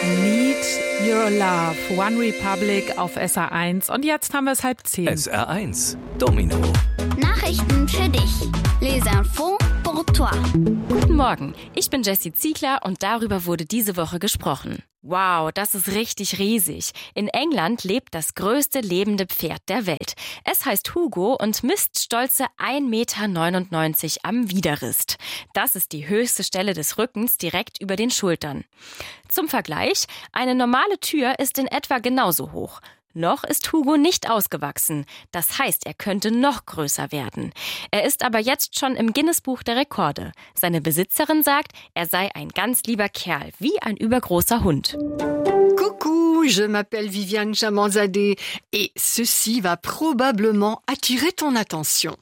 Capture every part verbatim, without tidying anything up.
Need Your Love, One Republic auf S R eins. Und jetzt haben wir es halb zehn. S R eins, Domino. Nachrichten für dich. Les infos pour toi. Guten Morgen, ich bin Jessie Ziegler und darüber wurde diese Woche gesprochen. Wow, das ist richtig riesig. In England lebt das größte lebende Pferd der Welt. Es heißt Hugo und misst stolze ein Meter neunundneunzig am Widerrist. Das ist die höchste Stelle des Rückens direkt über den Schultern. Zum Vergleich, eine normale Tür ist in etwa genauso hoch. Noch ist Hugo nicht ausgewachsen. Das heißt, er könnte noch größer werden. Er ist aber jetzt schon im Guinness-Buch der Rekorde. Seine Besitzerin sagt, er sei ein ganz lieber Kerl, wie ein übergroßer Hund. Coucou, je m'appelle Viviane Chamanzadeh et ceci va probablement attirer ton attention.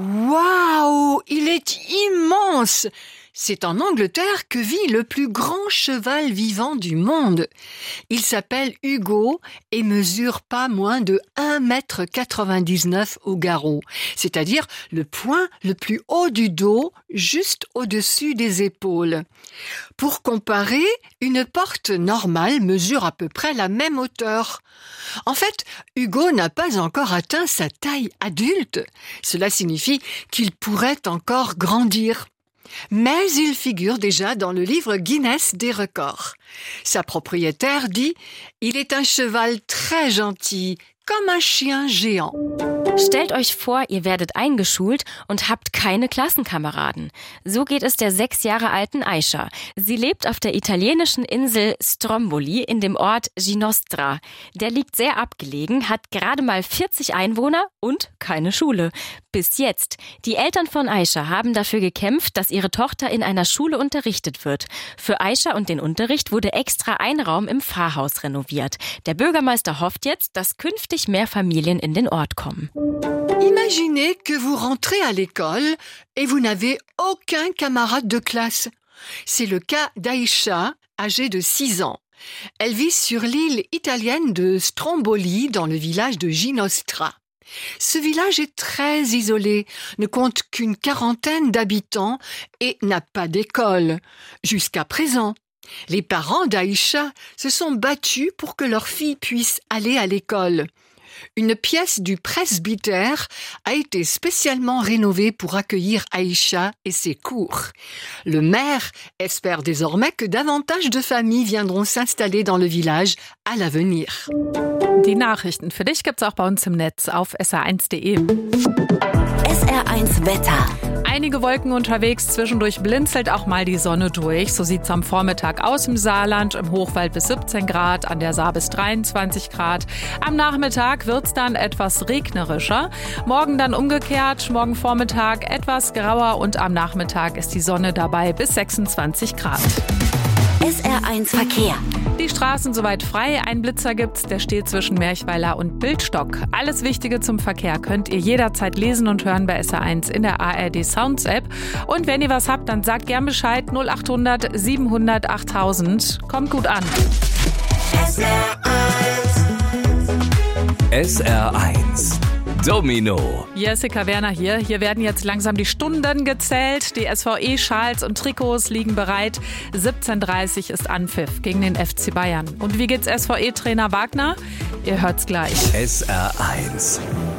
Waouh, il est immense! C'est en Angleterre que vit le plus grand cheval vivant du monde. Il s'appelle Hugo et mesure pas moins de un mètre quatre-vingt-dix-neuf au garrot, c'est-à-dire le point le plus haut du dos, juste au-dessus des épaules. Pour comparer, une porte normale mesure à peu près la même hauteur. En fait, Hugo n'a pas encore atteint sa taille adulte. Cela signifie qu'il pourrait encore grandir. Mais il figure déjà dans le livre Guinness des records. Sa propriétaire dit « Il est un cheval très gentil, comme un chien géant ». Stellt euch vor, ihr werdet eingeschult und habt keine Klassenkameraden. So geht es der sechs Jahre alten Aisha. Sie lebt auf der italienischen Insel Stromboli in dem Ort Ginostra. Der liegt sehr abgelegen, hat gerade mal vierzig Einwohner und keine Schule. Bis jetzt. Die Eltern von Aisha haben dafür gekämpft, dass ihre Tochter in einer Schule unterrichtet wird. Für Aisha und den Unterricht wurde extra ein Raum im Pfarrhaus renoviert. Der Bürgermeister hofft jetzt, dass künftig mehr Familien in den Ort kommen. Imaginez que vous rentrez à l'école et vous n'avez aucun camarade de classe. C'est le cas d'Aisha, âgée de six ans. Elle vit sur l'île italienne de Stromboli, dans le village de Ginostra. Ce village est très isolé, ne compte qu'une quarantaine d'habitants et n'a pas d'école. Jusqu'à présent, les parents d'Aisha se sont battus pour que leur fille puisse aller à l'école. Une pièce du presbytère a été spécialement rénovée pour accueillir Aisha et ses cours. Le maire espère désormais que davantage de familles viendront s'installer dans le village à l'avenir. Die Nachrichten für dich gibt's auch bei uns im Netz auf S R eins punkt de. S R eins Wetter. Einige Wolken unterwegs, zwischendurch blinzelt auch mal die Sonne durch. So sieht's am Vormittag aus im Saarland, im Hochwald bis siebzehn Grad, an der Saar bis dreiundzwanzig Grad. Am Nachmittag wird's dann etwas regnerischer. Morgen dann umgekehrt, morgen Vormittag etwas grauer und am Nachmittag ist die Sonne dabei bis sechsundzwanzig Grad. S R eins Verkehr. Die Straßen soweit frei, ein Blitzer gibt's, der steht zwischen Merchweiler und Bildstock. Alles Wichtige zum Verkehr könnt ihr jederzeit lesen und hören bei S R eins in der A R D Sounds App. Und wenn ihr was habt, dann sagt gern Bescheid null acht hundert siebenhundert achttausend. Kommt gut an. S R eins. S R eins. Domino. Jessica Werner hier. Hier werden jetzt langsam die Stunden gezählt. Die S V E-Schals und Trikots liegen bereit. siebzehn Uhr dreißig ist Anpfiff gegen den F C Bayern. Und wie geht's S V E-Trainer Wagner? Ihr hört's gleich. S R eins.